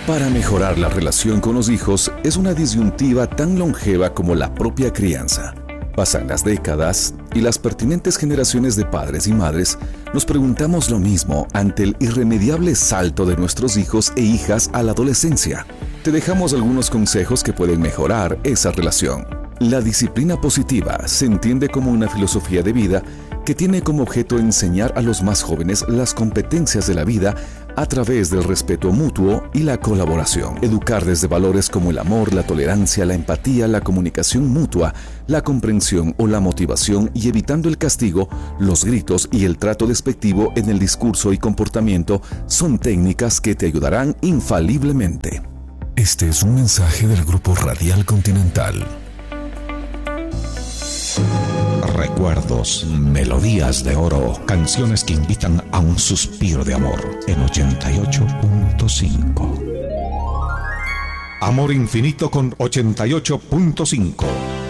Para mejorar la relación con los hijos es una disyuntiva tan longeva como la propia crianza. Pasan las décadas y las pertinentes generaciones de padres y madres nos preguntamos lo mismo ante el irremediable salto de nuestros hijos e hijas a la adolescencia. Te dejamos algunos consejos que pueden mejorar esa relación. La disciplina positiva se entiende como una filosofía de vida que tiene como objeto enseñar a los más jóvenes las competencias de la vida a través del respeto mutuo y la colaboración. Educar desde valores como el amor, la tolerancia, la empatía, la comunicación mutua, la comprensión o la motivación y evitando el castigo, los gritos y el trato despectivo en el discurso y comportamiento son técnicas que te ayudarán infaliblemente. Este es un mensaje del Grupo Radial Continental. Recuerdos, melodías de oro, canciones que invitan a un suspiro de amor en 88.5. Amor infinito con 88.5.